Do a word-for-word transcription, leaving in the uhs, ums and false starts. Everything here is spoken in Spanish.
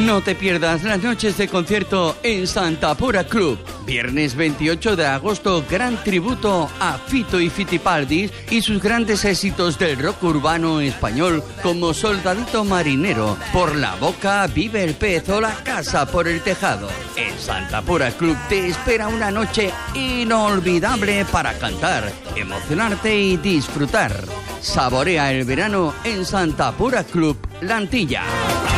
No te pierdas las noches de concierto en Santa Pura Club. Viernes veintiocho de agosto, gran tributo a Fito y Fitipaldis y sus grandes éxitos del rock urbano español como Soldadito Marinero, Por la Boca, Vive el Pez o La Casa por el Tejado. En Santa Pura Club te espera una noche inolvidable para cantar, emocionarte y disfrutar. Saborea el verano en Santa Pura Club, La Antilla.